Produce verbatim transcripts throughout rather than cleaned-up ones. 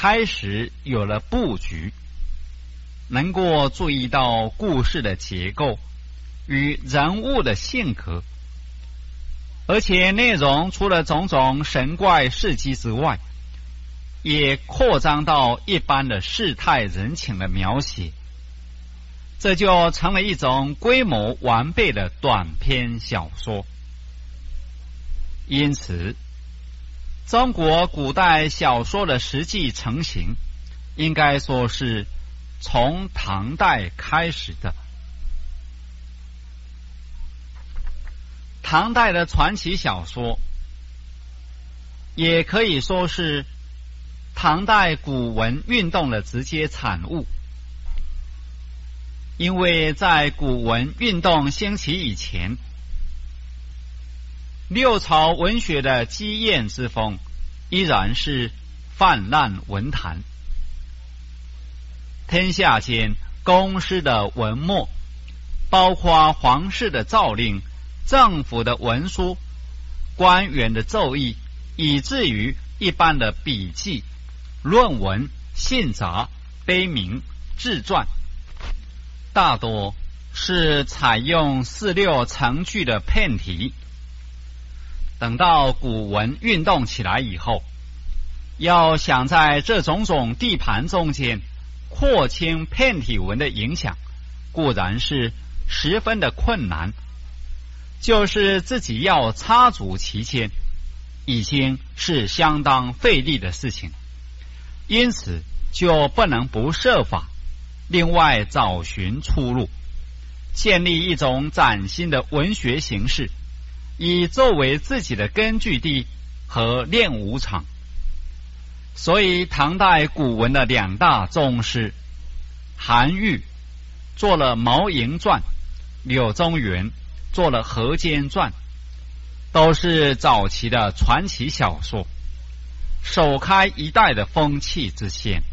开始有了布局，能够注意到故事的结构与人物的性格，而且内容除了种种神怪事迹之外，也扩张到一般的世态人情的描写，这就成了一种规模完备的短篇小说。因此，中国古代小说的实际成型，应该说是从唐代开始的。唐代的传奇小说，也可以说是唐代古文运动的直接产物。因为在古文运动兴起以前，六朝文学的激艳之风依然是泛滥文坛。天下间公司的文墨，包括皇室的诏令、政府的文书、官员的奏议，以至于一般的笔记、论文、信札、碑铭、自传，大多是采用四六成句的片体。等到古文运动起来以后，要想在这种种地盘中间廓清片体文的影响，固然是十分的困难，就是自己要插足其间，已经是相当费力的事情，因此就不能不设法另外找寻出路，建立一种崭新的文学形式，以作为自己的根据地和练武场。所以唐代古文的两大宗师，韩愈做了《毛莹传》，柳宗元做了《河间传》，都是早期的传奇小说，首开一代的风气之先。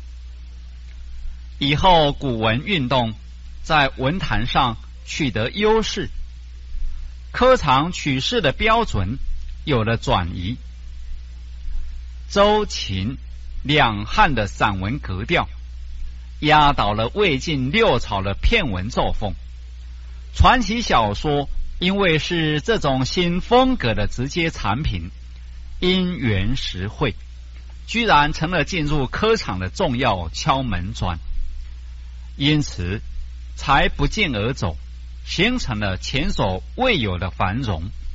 以后古文运动在文坛上取得优势，科场取士的标准有了转移，周秦两汉的散文格调压倒了魏晋六朝的片文作风。传奇小说因为是这种新风格的直接产品，因缘实惠，居然成了进入科场的重要敲门砖，因此才不胫而走，形成了前所未有的繁荣。